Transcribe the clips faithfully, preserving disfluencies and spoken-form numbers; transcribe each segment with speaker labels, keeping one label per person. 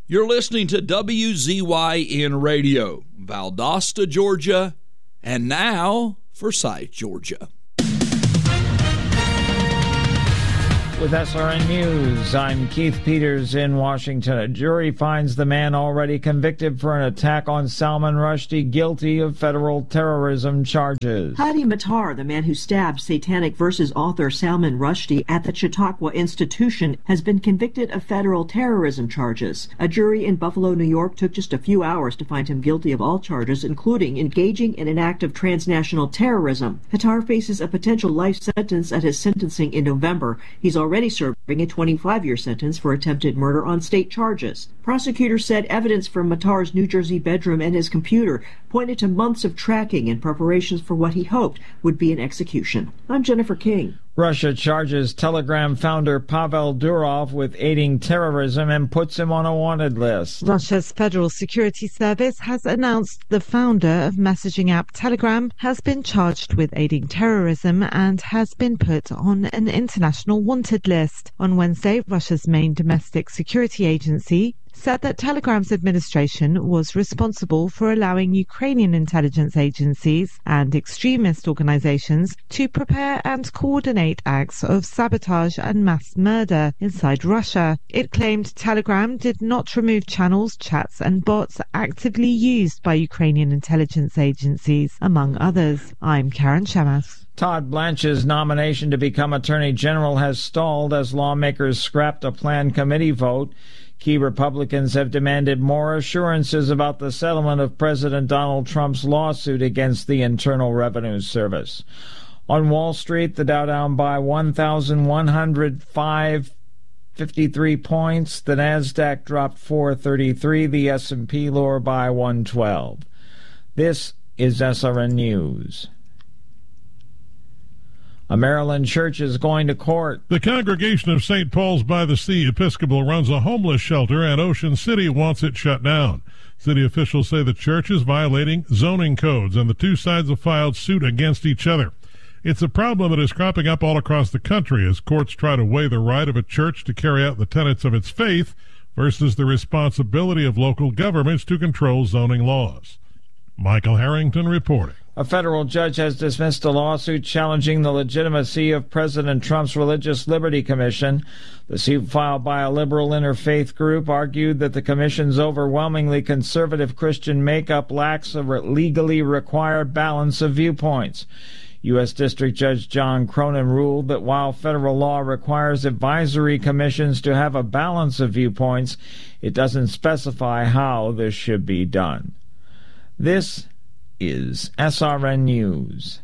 Speaker 1: You're listening to W Z Y N Radio, Valdosta, Georgia, and now Forsyth, Georgia.
Speaker 2: With S R N News, I'm Keith Peters in Washington. A jury finds the man already convicted for an attack on Salman Rushdie guilty of federal terrorism charges.
Speaker 3: Hadi Matar, the man who stabbed Satanic Verses author Salman Rushdie at the Chautauqua Institution, has been convicted of federal terrorism charges. A jury in Buffalo, New York took just a few hours to find him guilty of all charges, including engaging in an act of transnational terrorism. Matar faces a potential life sentence at his sentencing in November. He's already already serving a twenty-five-year sentence for attempted murder on state charges. Prosecutors said evidence from Matar's New Jersey bedroom and his computer pointed to months of tracking in preparations for what he hoped would be an execution. I'm Jennifer King.
Speaker 2: Russia charges Telegram founder Pavel Durov with aiding terrorism and puts him on a wanted list.
Speaker 4: Russia's Federal Security Service has announced the founder of messaging app Telegram has been charged with aiding terrorism and has been put on an international wanted list. On Wednesday, Russia's main domestic security agency said that Telegram's administration was responsible for allowing Ukrainian intelligence agencies and extremist organizations to prepare and coordinate acts of sabotage and mass murder inside Russia. It claimed Telegram did not remove channels, chats and bots actively used by Ukrainian intelligence agencies, among others. I'm Karen Shemas.
Speaker 2: Todd Blanche's nomination to become Attorney General has stalled as lawmakers scrapped a planned committee vote. Key Republicans have demanded more assurances about the settlement of President Donald Trump's lawsuit against the Internal Revenue Service. On Wall Street, the Dow down by one thousand one hundred five point five three points. The Nasdaq dropped four thirty-three. The S and P lower by one twelve. This is S R N News. A Maryland church is going to court.
Speaker 5: The Congregation of Saint Paul's by the Sea Episcopal runs a homeless shelter, and Ocean City wants it shut down. City officials say the church is violating zoning codes, and the two sides have filed suit against each other. It's a problem that is cropping up all across the country as courts try to weigh the right of a church to carry out the tenets of its faith versus the responsibility of local governments to control zoning laws. Michael Harrington reporting.
Speaker 2: A federal judge has dismissed a lawsuit challenging the legitimacy of President Trump's Religious Liberty Commission. The suit filed by a liberal interfaith group argued that the commission's overwhelmingly conservative Christian makeup lacks a legally required balance of viewpoints. U S District Judge John Cronin ruled that while federal law requires advisory commissions to have a balance of viewpoints, it doesn't specify how this should be done. This is S R N News.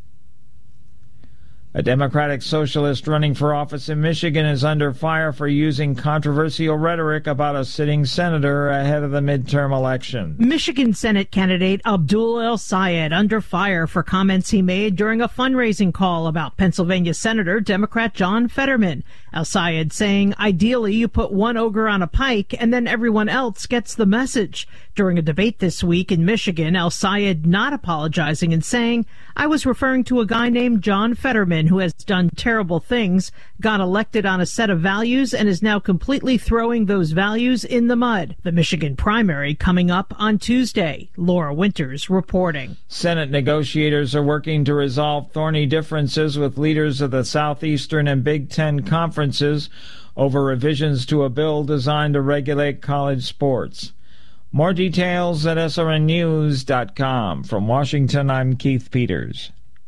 Speaker 2: A Democratic socialist running for office in Michigan is under fire for using controversial rhetoric about a sitting senator ahead of the midterm election.
Speaker 6: Michigan Senate candidate Abdul El-Sayed under fire for comments he made during a fundraising call about Pennsylvania Senator Democrat John Fetterman. El-Sayed saying, ideally you put one ogre on a pike and then everyone else gets the message. During a debate this week in Michigan, El-Sayed not apologizing and saying, I was referring to a guy named John Fetterman who has done terrible things, got elected on a set of values, and is now completely throwing those values in the mud. The Michigan primary coming up on Tuesday. Laura Winters reporting.
Speaker 2: Senate negotiators are working to resolve thorny differences with leaders of the Southeastern and Big Ten conferences over revisions to a bill designed to regulate college sports. More details at S R N news dot com. From Washington, I'm Keith Peters.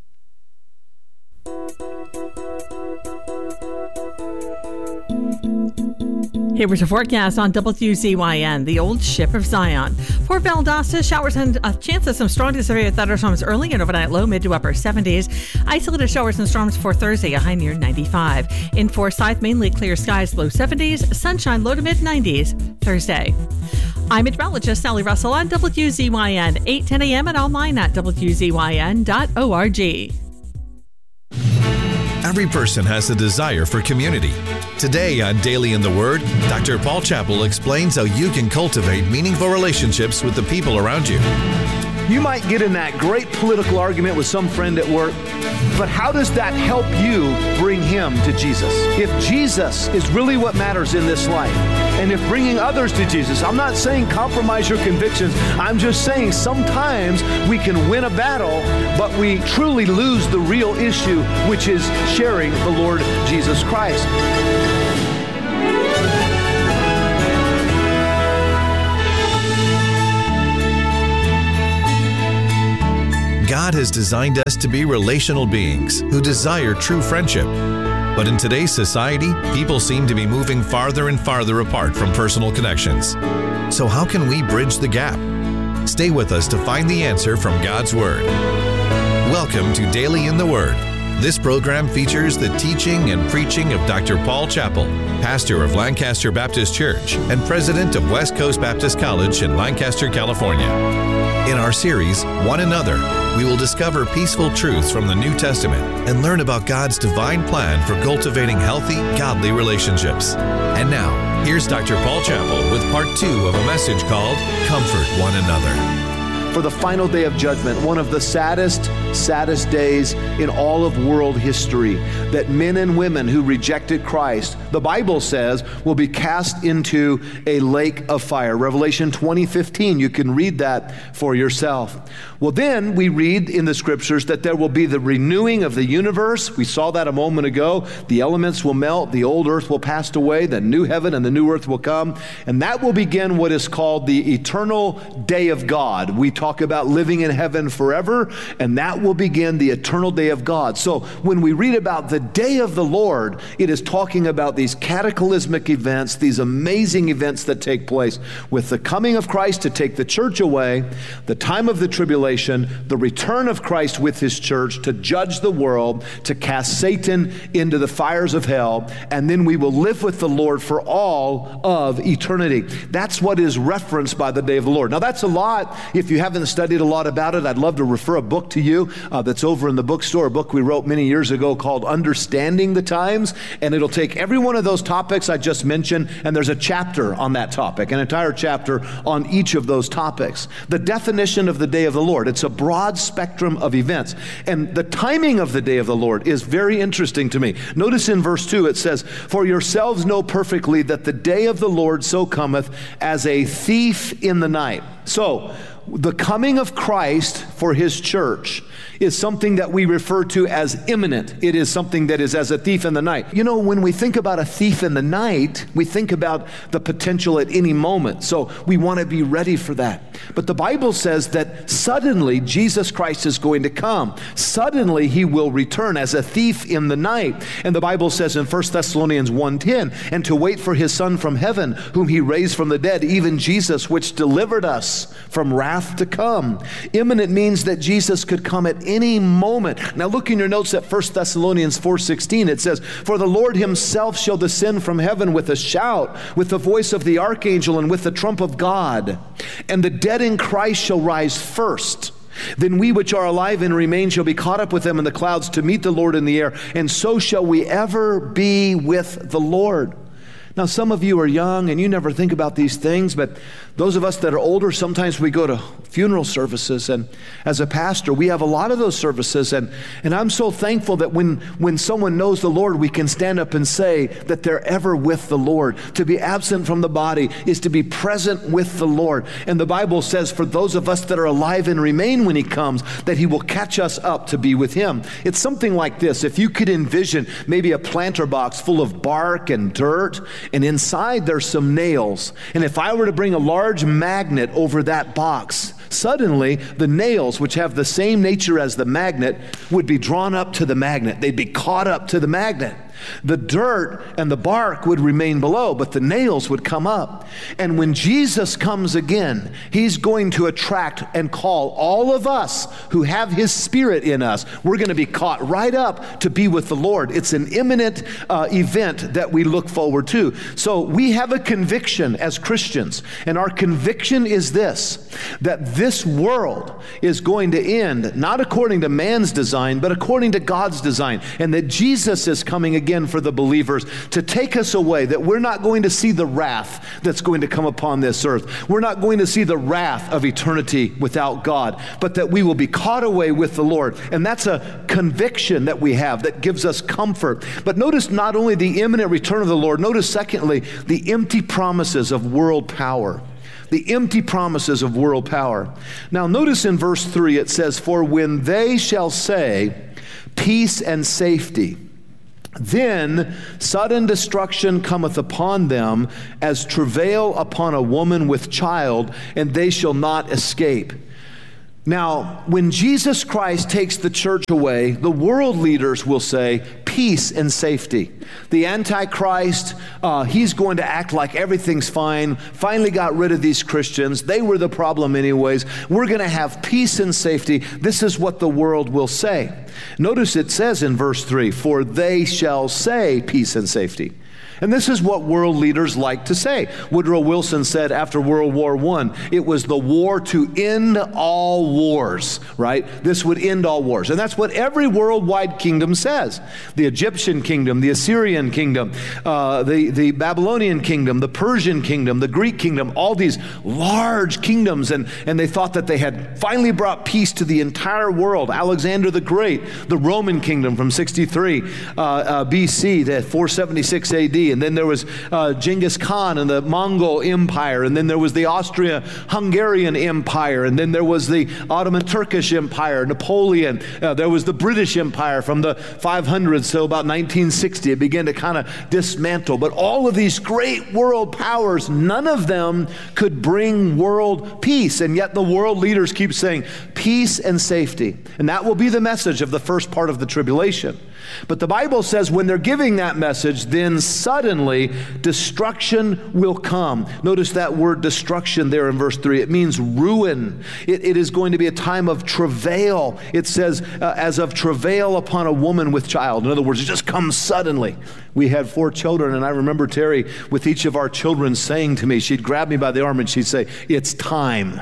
Speaker 7: Here was a forecast on W Z Y N, the old ship of Zion. For Valdosta, showers and a chance of some strong to severe thunderstorms early and overnight low, mid to upper seventies. Isolated showers and storms for Thursday, a high near ninety-five. In Forsyth, mainly clear skies, low seventies. Sunshine, low to mid nineties Thursday. I'm meteorologist Sally Russell on W Z Y N, eight ten a.m. and online at W Z Y N dot org.
Speaker 8: Every person has a desire for community. Today on Daily in the Word, Doctor Paul Chappell explains how you can cultivate meaningful relationships with the people around you.
Speaker 9: You might get in that great political argument with some friend at work, but how does that help you bring him to Jesus? If Jesus is really what matters in this life, and if bringing others to Jesus, I'm not saying compromise your convictions. I'm just saying sometimes we can win a battle, but we truly lose the real issue, which is sharing the Lord Jesus Christ.
Speaker 8: God has designed us to be relational beings who desire true friendship. But in today's society, people seem to be moving farther and farther apart from personal connections. So how can we bridge the gap? Stay with us to find the answer from God's Word. Welcome to Daily in the Word. This program features the teaching and preaching of Doctor Paul Chappell, pastor of Lancaster Baptist Church and president of West Coast Baptist College in Lancaster, California. In our series, One Another, we will discover peaceful truths from the New Testament and learn about God's divine plan for cultivating healthy, godly relationships. And now, here's Doctor Paul Chappell with part two of a message called Comfort One Another.
Speaker 9: For the final day of judgment, one of the saddest, saddest days in all of world history, that men and women who rejected Christ, the Bible says, will be cast into a lake of fire. Revelation twenty fifteen, you can read that for yourself. Well, then we read in the scriptures that there will be the renewing of the universe. We saw that a moment ago. The elements will melt, the old earth will pass away, the new heaven and the new earth will come, and that will begin what is called the eternal day of God. We talk about living in heaven forever, and that will begin the eternal day of God. So when we read about the day of the Lord, it is talking about these cataclysmic events, these amazing events that take place with the coming of Christ to take the church away, the time of the tribulation, the return of Christ with his church to judge the world, to cast Satan into the fires of hell, and then we will live with the Lord for all of eternity. That's what is referenced by the day of the Lord. Now that's a lot. If you haven't studied a lot about it, I'd love to refer a book to you uh, that's over in the bookstore, a book we wrote many years ago called Understanding the Times, and it'll take every one of those topics I just mentioned, and there's a chapter on that topic, an entire chapter on each of those topics. The definition of the day of the Lord, it's a broad spectrum of events, and the timing of the day of the Lord is very interesting to me. Notice in verse two it says, "For yourselves know perfectly that the day of the Lord so cometh as a thief in the night." So, the coming of Christ for his church is something that we refer to as imminent. It is something that is as a thief in the night. You know, when we think about a thief in the night, we think about the potential at any moment. So we want to be ready for that. But the Bible says that suddenly Jesus Christ is going to come. Suddenly he will return as a thief in the night. And the Bible says in First Thessalonians one ten, "And to wait for his Son from heaven, whom he raised from the dead, even Jesus, which delivered us from wrath to come." Imminent means that Jesus could come at any moment. Now look in your notes at First Thessalonians four sixteen. It says, "For the Lord himself shall descend from heaven with a shout, with the voice of the archangel, and with the trump of God. And the dead in Christ shall rise first. Then we which are alive and remain shall be caught up with them in the clouds to meet the Lord in the air. And so shall we ever be with the Lord." Now, some of you are young and you never think about these things, but those of us that are older, sometimes we go to funeral services, and as a pastor, we have a lot of those services, and, and I'm so thankful that when, when someone knows the Lord, we can stand up and say that they're ever with the Lord. To be absent from the body is to be present with the Lord. And the Bible says for those of us that are alive and remain when he comes, that he will catch us up to be with him. It's something like this. If you could envision maybe a planter box full of bark and dirt, and inside there's some nails. And if I were to bring a large magnet over that box, suddenly the nails, which have the same nature as the magnet, would be drawn up to the magnet. They'd be caught up to the magnet. The dirt and the bark would remain below, but the nails would come up. And when Jesus comes again, he's going to attract and call all of us who have his Spirit in us. We're going to be caught right up to be with the Lord. It's an imminent uh, event that we look forward to. So we have a conviction as Christians, and our conviction is this, that this world is going to end, not according to man's design, but according to God's design, and that Jesus is coming again. again for the believers to take us away, that we're not going to see the wrath that's going to come upon this earth. We're not going to see the wrath of eternity without God, but that we will be caught away with the Lord. And that's a conviction that we have that gives us comfort. But notice not only the imminent return of the Lord, notice secondly, the empty promises of world power. The empty promises of world power. Now notice in verse three it says, "For when they shall say, peace and safety, then sudden destruction cometh upon them as travail upon a woman with child, and they shall not escape." Now, when Jesus Christ takes the church away, the world leaders will say, peace and safety. The Antichrist, uh, he's going to act like everything's fine, finally got rid of these Christians. They were the problem anyways. We're going to have peace and safety. This is what the world will say. Notice it says in verse three, "For they shall say peace and safety." And this is what world leaders like to say. Woodrow Wilson said after World War One, it was the war to end all wars, right? This would end all wars. And that's what every worldwide kingdom says. The Egyptian kingdom, the Assyrian kingdom, uh, the, the Babylonian kingdom, the Persian kingdom, the Greek kingdom, all these large kingdoms. And, and they thought that they had finally brought peace to the entire world. Alexander the Great, the Roman kingdom from sixty-three uh, uh, B C to four seventy-six A D. And then there was uh, Genghis Khan and the Mongol Empire. And then there was the Austria-Hungarian Empire. And then there was the Ottoman Turkish Empire, Napoleon. Uh, there was the British Empire from the five hundreds till about nineteen sixty. It began to kind of dismantle. But all of these great world powers, none of them could bring world peace. And yet the world leaders keep saying peace and safety. And that will be the message of the first part of the tribulation. But the Bible says when they're giving that message, then suddenly destruction will come. Notice that word destruction there in verse three. It means ruin. It, it is going to be a time of travail. It says, uh, as of travail upon a woman with child. In other words, it just comes suddenly. We had four children, and I remember Terry, with each of our children, saying to me, she'd grab me by the arm and she'd say, "It's time."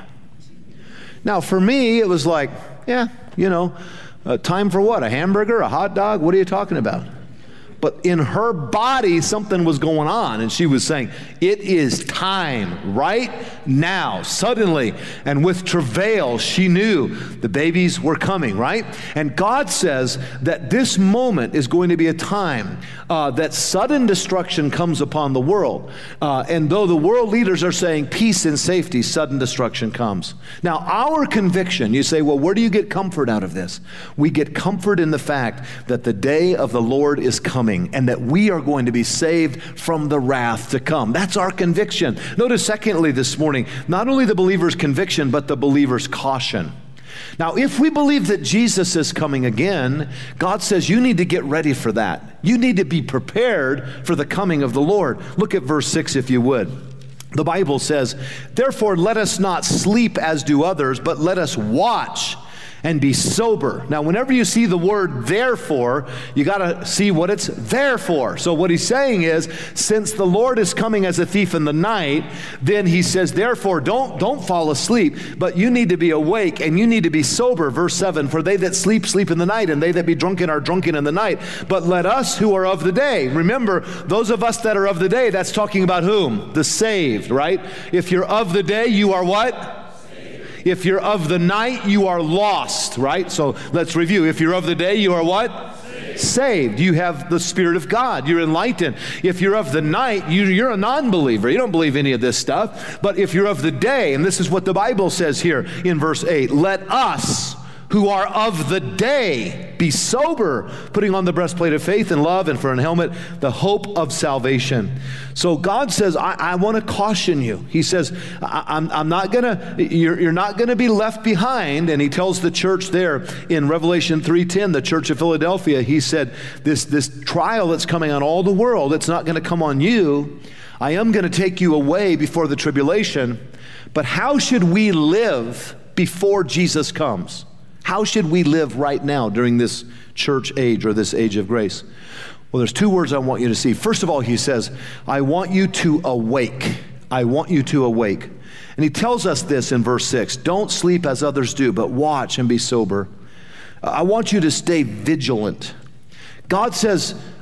Speaker 9: Now, for me, it was like, yeah, you know, Uh, time for what? A hamburger? A hot dog? What are you talking about? But in her body, something was going on. And she was saying, it is time right now, suddenly. And with travail, she knew the babies were coming, right? And God says that this moment is going to be a time uh, that sudden destruction comes upon the world. Uh, and though the world leaders are saying peace and safety, sudden destruction comes. Now, our conviction, you say, well, where do you get comfort out of this? We get comfort in the fact that the day of the Lord is coming, and that we are going to be saved from the wrath to come. That's our conviction. Notice secondly this morning, not only the believer's conviction, but the believer's caution. Now, if we believe that Jesus is coming again, God says you need to get ready for that. You need to be prepared for the coming of the Lord. Look at verse six if you would. The Bible says, "Therefore let us not sleep as do others, but let us watch and be sober." Now, whenever you see the word therefore, you got to see what it's there for. So what he's saying is, since the Lord is coming as a thief in the night, then he says, therefore, don't, don't fall asleep, but you need to be awake and you need to be sober. Verse seven, "For they that sleep, sleep in the night, and they that be drunken are drunken in the night. But let us who are of the day," remember, those of us that are of the day, that's talking about whom? The saved, right? If you're of the day, you are what? If you're of the night, you are lost, right? So let's review. If you're of the day, you are what? Saved. Saved. You have the Spirit of God. You're enlightened. If you're of the night, you, you're a non-believer. You don't believe any of this stuff. But if you're of the day, and this is what the Bible says here in verse eight, "Let us who are of the day be sober, putting on the breastplate of faith and love, and for an helmet, the hope of salvation." So God says, I, I want to caution you. He says, I, I'm, I'm not going to, you're, you're not going to be left behind. And he tells the church there in Revelation three ten, the church of Philadelphia, he said, this, this trial that's coming on all the world, it's not going to come on you. I am going to take you away before the tribulation. But how should we live before Jesus comes? How should we live right now during this church age or this age of grace? Well, there's two words I want you to see. First of all, he says, I want you to awake. I want you to awake. And he tells us this in verse six. Don't sleep as others do, but watch and be sober. I want you to stay vigilant. God says,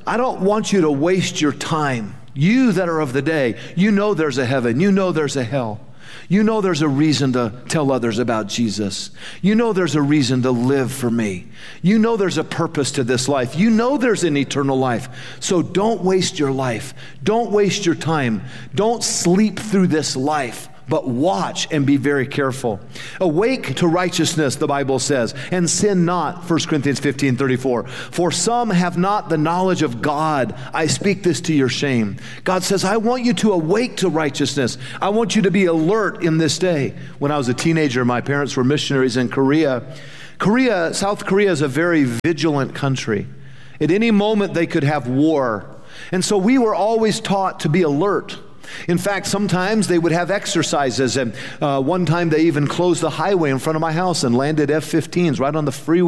Speaker 9: I don't want you to waste your time. You that are of the day, you know there's a heaven. You know there's a hell. You know there's a reason to tell others about Jesus. You know there's a reason to live for me. You know there's a purpose to this life. You know there's an eternal life. So don't waste your life. Don't waste your time. Don't sleep through this life, but watch and be very careful. Awake to righteousness, the Bible says, and sin not, First Corinthians fifteen thirty-four. For some have not the knowledge of God. I speak this to your shame. God says, I want you to awake to righteousness. I want you to be alert in this day. When I was a teenager, my parents were missionaries in Korea. Korea, South Korea is a very vigilant country. At any moment, they could have war. And so we were always taught to be alert. In fact, sometimes they would have exercises, and uh, one time they even closed the highway in front of my house and landed F fifteens right on the freeway.